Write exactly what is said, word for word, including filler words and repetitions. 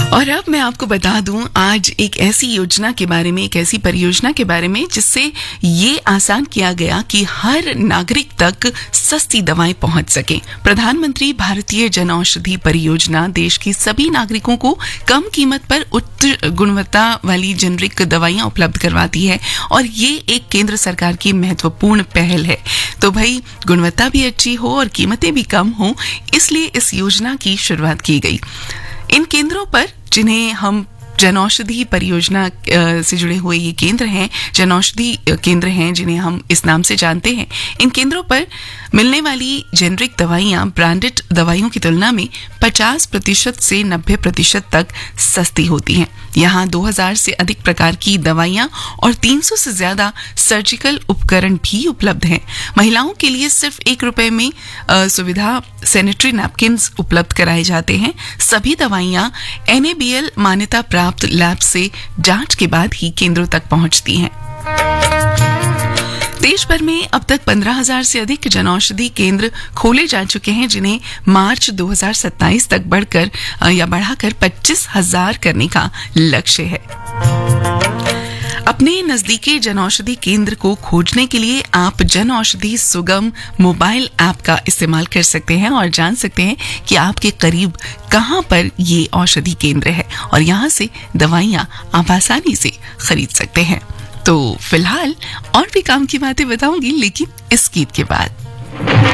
और अब मैं आपको बता दूं आज एक ऐसी योजना के बारे में, एक ऐसी परियोजना के बारे में जिससे ये आसान किया गया कि हर नागरिक तक सस्ती दवाएं पहुंच सके। प्रधानमंत्री भारतीय जनऔषधि परियोजना देश के सभी नागरिकों को कम कीमत पर उच्च गुणवत्ता वाली जेनरिक दवाइयां उपलब्ध करवाती है और ये एक केंद्र सरकार की महत्वपूर्ण पहल है। तो भाई गुणवत्ता भी अच्छी हो और कीमतें भी कम हो, इसलिए इस योजना की शुरुआत की गई। इन केंद्रों पर जिन्हें हम जनऔषधि परियोजना से जुड़े हुए ये केंद्र हैं, जनऔषधि केंद्र हैं जिन्हें हम इस नाम से जानते हैं, इन केंद्रों पर मिलने वाली जेनरिक दवाइयां ब्रांडेड दवाइयों की तुलना में पचास प्रतिशत से नब्बे प्रतिशत तक सस्ती होती हैं। यहाँ दो हज़ार से अधिक प्रकार की दवाइयां और तीन सौ से ज्यादा सर्जिकल उपकरण भी उपलब्ध हैं। महिलाओं के लिए सिर्फ एक रुपए में आ, सुविधा सैनिटरी नैपकिन्स उपलब्ध कराए जाते हैं। सभी दवाइयां एन ए बी एल मान्यता प्राप्त लैब से जांच के बाद ही केंद्रों तक पहुंचती हैं। देश भर में अब तक पंद्रह हज़ार से अधिक जनऔषधि केंद्र खोले जा चुके हैं, जिन्हें मार्च दो हज़ार सत्ताईस तक बढ़कर या बढ़ाकर पच्चीस हज़ार करने का लक्ष्य है। अपने नजदीकी जनऔषधि केंद्र को खोजने के लिए आप जनऔषधि सुगम मोबाइल ऐप का इस्तेमाल कर सकते हैं और जान सकते हैं कि आपके करीब कहां पर ये औषधि केंद्र है और यहां से दवाइयां आप आसानी से खरीद सकते हैं। तो फिलहाल और भी काम की बातें बताऊंगी, लेकिन इस गीत के बाद।